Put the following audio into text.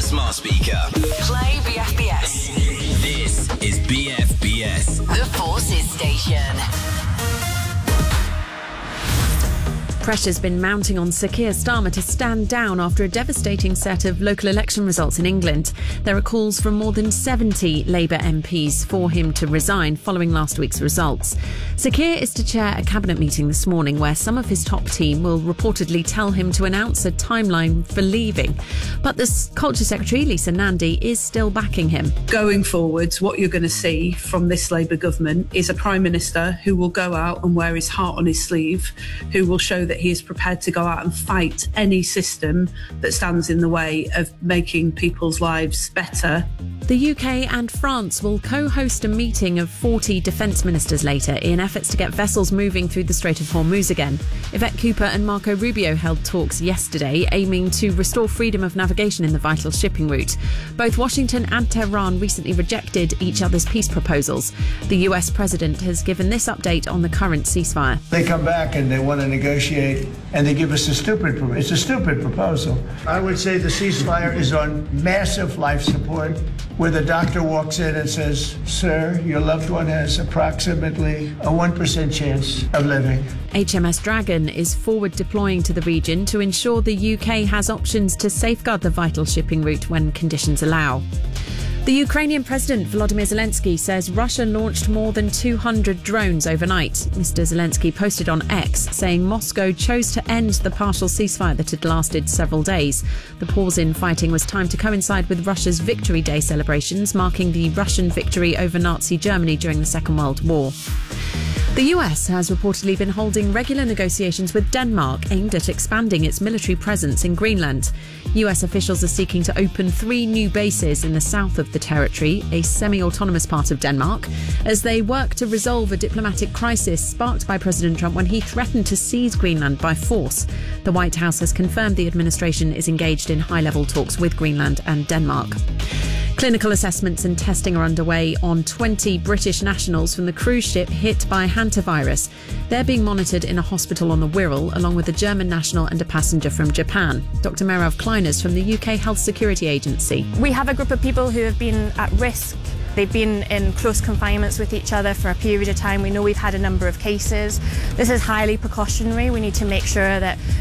smart speaker. Play BFBS. This is BFBS. The Forces Station. Pressure's been mounting on Sir Keir Starmer to stand down after a devastating set of local election results in England. There are calls from more than 70 Labour MPs for him to resign following last week's results. Sir Keir is to chair a cabinet meeting this morning where some of his top team will reportedly tell him to announce a timeline for leaving. But the Culture Secretary, Lisa Nandy, is still backing him. Going forwards, what you're going to see from this Labour government is a Prime Minister who will go out and wear his heart on his sleeve, who will show that he is prepared to go out and fight any system that stands in the way of making people's lives better. The UK and France will co-host a meeting of 40 defence ministers later in efforts to get vessels moving through the Strait of Hormuz again. Yvette Cooper and Marco Rubio held talks yesterday aiming to restore freedom of navigation in the vital shipping route. Both Washington and Tehran recently rejected each other's peace proposals. The US president has given this update on the current ceasefire. They come back and they want to negotiate and they give us it's a stupid proposal. I would say the ceasefire is on massive life support, where the doctor walks in and says, "Sir, your loved one has approximately a 1% chance of living." HMS Dragon is forward deploying to the region to ensure the UK has options to safeguard the vital shipping route when conditions allow. The Ukrainian President Volodymyr Zelensky says Russia launched more than 200 drones overnight. Mr. Zelensky posted on X saying Moscow chose to end the partial ceasefire that had lasted several days. The pause in fighting was timed to coincide with Russia's Victory Day celebrations, marking the Russian victory over Nazi Germany during the Second World War. The US has reportedly been holding regular negotiations with Denmark aimed at expanding its military presence in Greenland. US officials are seeking to open 3 new bases in the south of the territory, a semi-autonomous part of Denmark, as they work to resolve a diplomatic crisis sparked by President Trump when he threatened to seize Greenland by force. The White House has confirmed the administration is engaged in high-level talks with Greenland and Denmark. Clinical assessments and testing are underway on 20 British nationals from the cruise ship hit by hantavirus. They're being monitored in a hospital on the Wirral, along with a German national and a passenger from Japan. Dr. Merav Kleiners from the UK Health Security Agency. We have a group of people who have been at risk. They've been in close confinements with each other for a period of time. We know we've had a number of cases. This is highly precautionary. We need to make sure that